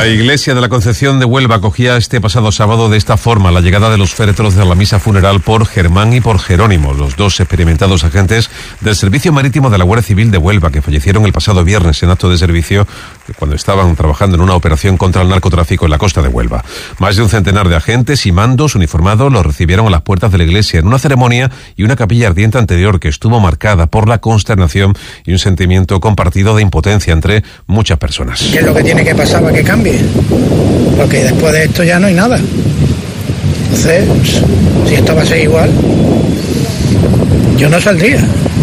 La iglesia de la Concepción de Huelva acogía este pasado sábado de esta forma la llegada de los féretros de la misa funeral por Germán y por Jerónimo, los dos experimentados agentes del Servicio Marítimo de la Guardia Civil de Huelva, que fallecieron el pasado viernes en acto de servicio cuando estaban trabajando en una operación contra el narcotráfico en la costa de Huelva. Más de un centenar de agentes y mandos uniformados los recibieron a las puertas de la iglesia en una ceremonia y una capilla ardiente anterior que estuvo marcada por la consternación y un sentimiento compartido de impotencia entre muchas personas. ¿Qué es lo que tiene que pasar para que cambie? Porque después de esto ya no hay nada. Entonces, si esto va a ser igual, yo no saldría.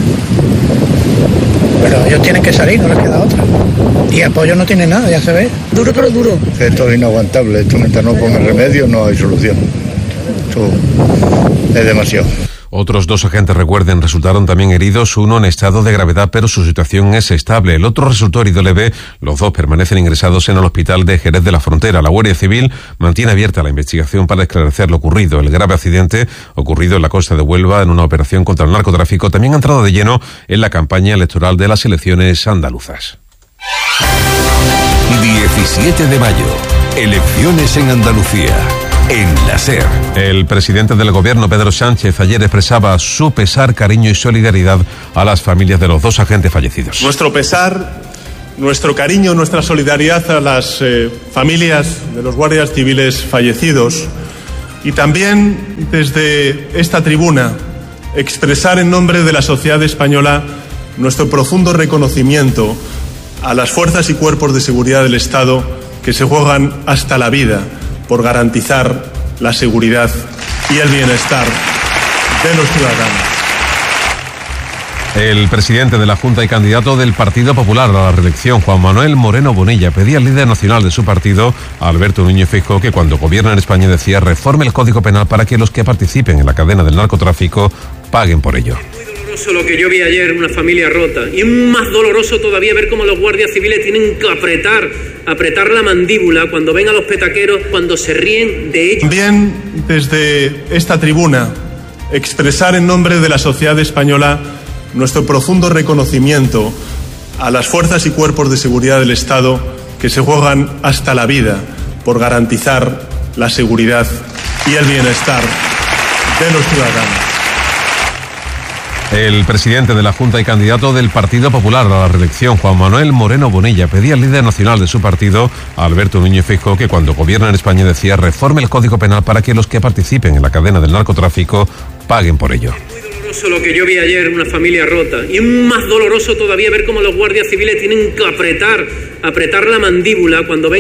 Pero ellos tienen que salir, no les queda otra. Y apoyo no tiene nada, ya se ve. Duro, pero duro. Esto es inaguantable. Esto mientras no pongan remedio no hay solución. Esto es demasiado. Otros dos agentes, recuerden, resultaron también heridos, uno en estado de gravedad, pero su situación es estable. El otro resultó herido leve. Los dos permanecen ingresados en el hospital de Jerez de la Frontera. La Guardia Civil mantiene abierta la investigación para esclarecer lo ocurrido. El grave accidente ocurrido en la costa de Huelva en una operación contra el narcotráfico también ha entrado de lleno en la campaña electoral de las elecciones andaluzas. 17 de mayo. Elecciones en Andalucía. En la SER. El presidente del gobierno, Pedro Sánchez, ayer expresaba su pesar, cariño y solidaridad a las familias de los dos agentes fallecidos. Nuestro pesar, nuestro cariño, nuestra solidaridad a las familias de los guardias civiles fallecidos, y también desde esta tribuna expresar en nombre de la sociedad española nuestro profundo reconocimiento a las fuerzas y cuerpos de seguridad del Estado que se juegan hasta la vida por garantizar la seguridad y el bienestar de los ciudadanos. El presidente de la Junta y candidato del Partido Popular a la reelección, Juan Manuel Moreno Bonilla, pedía al líder nacional de su partido, Alberto Núñez Feijóo, que cuando gobierna en España, decía, reforme el Código Penal para que los que participen en la cadena del narcotráfico paguen por ello. Lo que yo vi ayer, una familia rota, y más doloroso todavía ver cómo los guardias civiles tienen que apretar la mandíbula cuando ven a los petaqueros, cuando se ríen de ellos. También desde esta tribuna expresar en nombre de la sociedad española nuestro profundo reconocimiento a las fuerzas y cuerpos de seguridad del Estado que se juegan hasta la vida por garantizar la seguridad y el bienestar de los ciudadanos. El presidente de la Junta y candidato del Partido Popular a la reelección, Juan Manuel Moreno Bonilla, pedía al líder nacional de su partido, Alberto Núñez Feijóo, que cuando gobierna en España, decía, reforme el Código Penal para que los que participen en la cadena del narcotráfico paguen por ello. Lo que yo vi ayer, una familia rota, y más doloroso todavía ver cómo los guardias civiles tienen que apretar la mandíbula cuando ven